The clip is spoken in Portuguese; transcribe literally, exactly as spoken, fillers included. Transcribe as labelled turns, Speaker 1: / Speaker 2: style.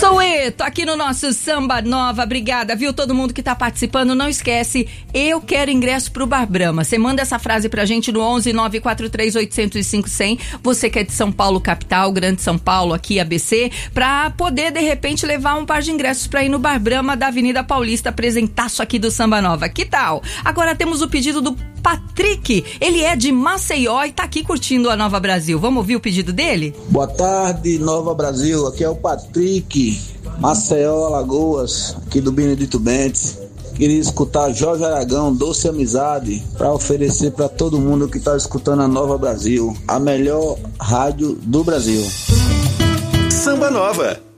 Speaker 1: Soueto, aqui no nosso Samba Nova, obrigada, viu? Todo mundo que tá participando, não esquece, eu quero ingresso pro Bar Brahma. Você manda essa frase pra gente no onze nove quatro três oito zero cinco zero zero, você que é de São Paulo, capital, Grande São Paulo, aqui A B C, pra poder, de repente, levar um par de ingressos pra ir no Bar Brahma da Avenida Paulista, apresentaço aqui do Samba Nova. Que tal? Agora temos o pedido do Patrick, ele é de Maceió e tá aqui curtindo a Nova Brasil. Vamos ouvir o pedido dele?
Speaker 2: Boa tarde, Nova Brasil, aqui é o Patrick, Maceió, Alagoas, aqui do Benedito Bentes. Queria escutar Jorge Aragão, Doce Amizade, para oferecer para todo mundo que tá escutando a Nova Brasil, a melhor rádio do Brasil.
Speaker 3: Samba Nova.